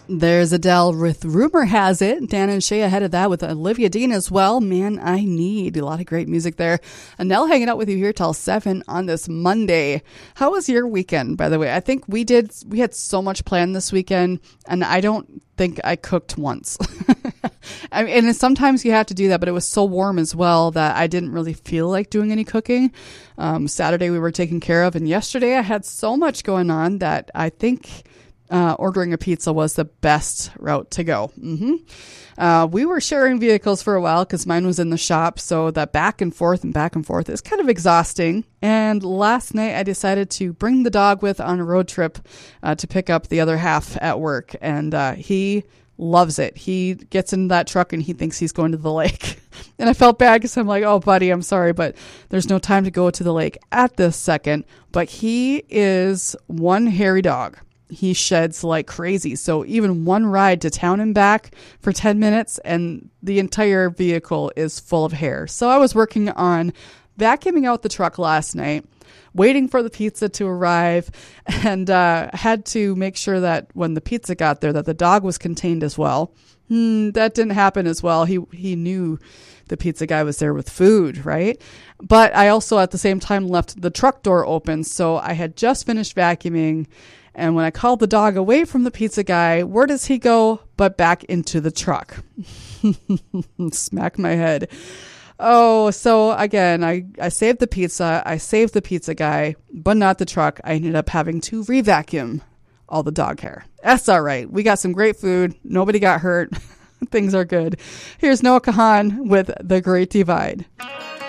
There's Adele with Rumor Has It. Dan and Shay ahead of that with Olivia Dean as well. Man, I Need. A lot of great music there. And Nell hanging out with you here till 7 on this Monday. How was your weekend, by the way? I think we had so much planned this weekend, and I don't think I cooked once. I mean, and sometimes you have to do that, but it was so warm as well that I didn't really feel like doing any cooking. Saturday we were taken care of, and yesterday I had so much going on that I think ordering a pizza was the best route to go. We were sharing vehicles for a while because mine was in the shop, so that back and forth is kind of exhausting. And last night I decided to bring the dog with on a road trip to pick up the other half at work, and he loves it. He gets in that truck and he thinks he's going to the lake. And I felt bad because I'm like, oh, buddy, I'm sorry, but there's no time to go to the lake at this second. But he is one hairy dog. He sheds like crazy. So even one ride to town and back for 10 minutes and the entire vehicle is full of hair. So I was working on vacuuming out the truck last night, waiting for the pizza to arrive, and had to make sure that when the pizza got there that the dog was contained as well. That didn't happen as well. He knew the pizza guy was there with food, right? But I also at the same time left the truck door open. So I had just finished vacuuming. And when I called the dog away from the pizza guy, where does he go but back into the truck? Smack my head. Oh, so again, I saved the pizza. I saved the pizza guy, but not the truck. I ended up having to re-vacuum all the dog hair. That's all right. We got some great food. Nobody got hurt. Things are good. Here's Noah Kahan with The Great Divide.